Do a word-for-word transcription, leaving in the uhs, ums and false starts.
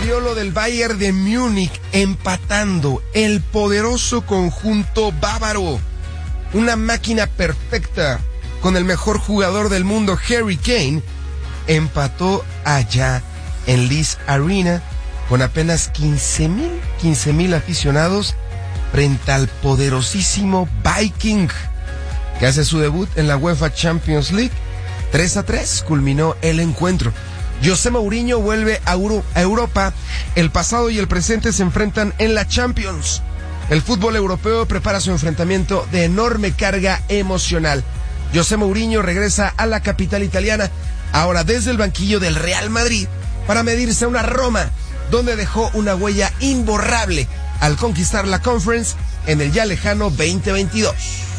sucedió lo del Bayern de Múnich empatando el poderoso conjunto bávaro. Una máquina perfecta con el mejor jugador del mundo, Harry Kane, empató allá en Linz Arena con apenas quince mil aficionados frente al poderosísimo Viking, que hace su debut en la UEFA Champions League. tres a tres culminó el encuentro. José Mourinho vuelve a, Euro- a Europa. El pasado y el presente se enfrentan en la Champions. El fútbol europeo prepara su enfrentamiento de enorme carga emocional. José Mourinho regresa a la capital italiana, ahora desde el banquillo del Real Madrid, para medirse a una Roma, donde dejó una huella imborrable al conquistar la Conference en el ya lejano veinte veintidós.